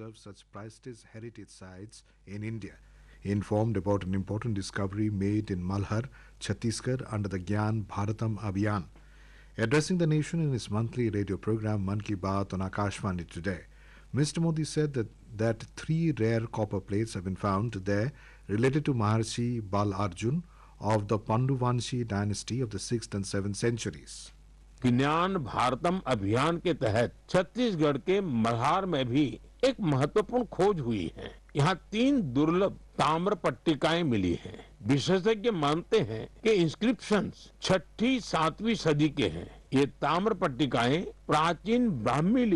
preserve such priceless heritage sites in India. He informed about an important discovery made in Malhar, Chhattisgarh under the Gyan Bharatam Abhiyan. Addressing the nation in his monthly radio program Mann Ki Baat on Akashvani today, Mr. Modi said that 3 rare copper plates have been found there related to Maharshi Bal Arjun of the Panduvanshi dynasty of the 6th and 7th centuries. ज्ञान भारतम अभियान के तहत छत्तीसगढ़ के मल्हार में भी एक महत्वपूर्ण खोज हुई है। यहाँ 3 दुर्लभ ताम्र पट्टिकाएं मिली हैं। विशेषज्ञ मानते हैं कि इंस्क्रिप्शंस 6ठी 7वीं सदी के हैं। ये ताम्र पट्टिकाएं प्राचीन ब्राह्मी